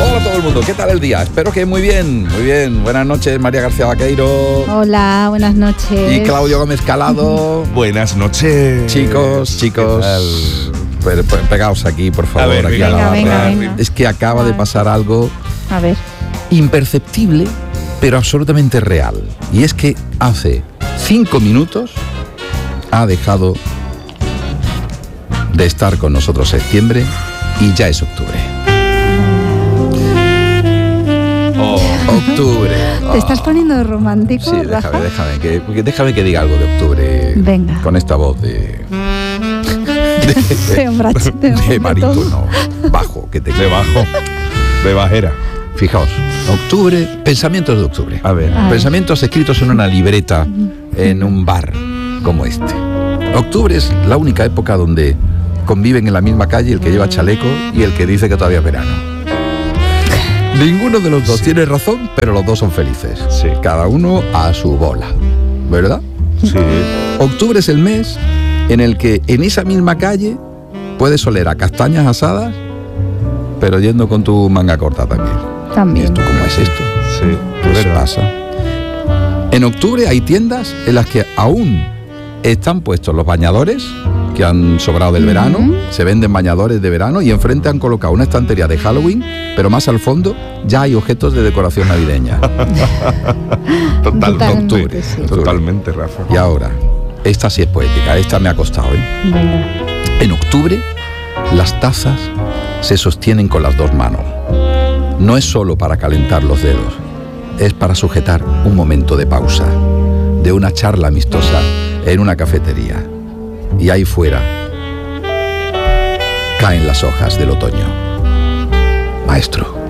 Hola a todo el mundo, ¿qué tal el día? Espero que muy bien, muy bien. Buenas noches, María García Vaqueiro. Hola, buenas noches. Y Claudio Gómez Calado. Buenas noches. Chicos, pues, pegaos aquí, por favor. A ver, aquí a la barra. venga. Es que acaba de pasar algo A ver. imperceptible, pero absolutamente real. Y es que hace 5 minutos ha dejado de estar con nosotros septiembre y ya es octubre. Octubre. ¿Te estás poniendo romántico, Sí, Rafa? déjame que diga algo de octubre. Venga. Con esta voz de barítono bajo que te De bajo. De bajera. Fijaos, octubre, pensamientos de octubre. A ver. Pensamientos escritos en una libreta en un bar como este. Octubre es la única época donde conviven en la misma calle el que lleva chaleco y el que dice que todavía es verano. Ninguno de los dos tiene razón, pero los dos son felices. Sí. Cada uno a su bola, ¿verdad? Sí. Octubre es el mes en el que en esa misma calle puedes oler a castañas asadas, pero yendo con tu manga corta también. ¿Y También. esto cómo es esto? Sí. ¿Qué pasa? En octubre hay tiendas en las que aún están puestos los bañadores que han sobrado del verano, se venden bañadores de verano y enfrente han colocado una estantería de Halloween, pero más al fondo ya hay objetos de decoración navideña. Totalmente. Octubre. Sí. Totalmente, Rafa. Y ahora, esta sí es poética, esta me ha costado, ¿eh? Venga. En octubre, las tazas se sostienen con las dos manos. No es solo para calentar los dedos, es para sujetar un momento de pausa, de una charla amistosa en una cafetería. Y ahí fuera caen las hojas del otoño. Maestro,